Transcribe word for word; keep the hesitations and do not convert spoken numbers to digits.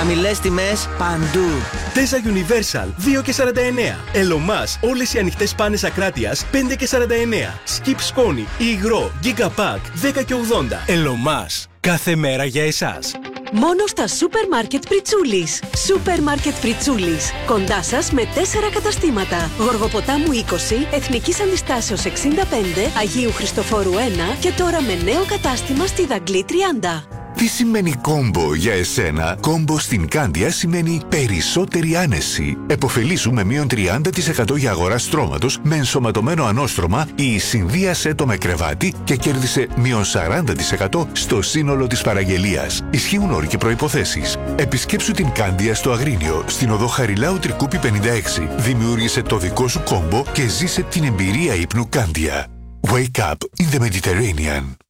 Χαμηλές τιμές παντού. Τέζα Universal δύο και σαράντα εννέα. Ελομάς όλες οι ανοιχτές πάνες Ακράτειας πέντε και σαράντα εννέα. Skip σκόνη ή υγρό Giga Pack δέκα και ογδόντα. Ελομάς. Κάθε μέρα για εσάς. Μόνο στα Σούπερ Μάρκετ Πριτσούλης. Σούπερ Μάρκετ Πριτσούλης. Κοντά σας με τέσσερα καταστήματα. Γοργοποτάμου είκοσι, Εθνικής Αντιστάσεως εξήντα πέντε, Αγίου Χριστοφόρου ένα και τώρα με νέο κατάστημα στη Δαγκλή τριάντα. Τι σημαίνει κόμπο για εσένα? Κόμπο στην Κάνδια σημαίνει περισσότερη άνεση. Εποφελήσου με μείον τριάντα τοις εκατό για αγορά στρώματος με ενσωματωμένο ανώστρωμα ή συνδύασέ το με κρεβάτι και κέρδισε μείον σαράντα τοις εκατό στο σύνολο της παραγγελίας. Ισχύουν όροι και προϋποθέσεις. Επισκέψου την Κάνδια στο Αγρίνιο, στην οδό Χαριλάου Τρικούπη πενήντα έξι. Δημιούργησε το δικό σου κόμπο και ζήσε την εμπειρία ύπνου Κάνδια. Wake up in the Mediterranean.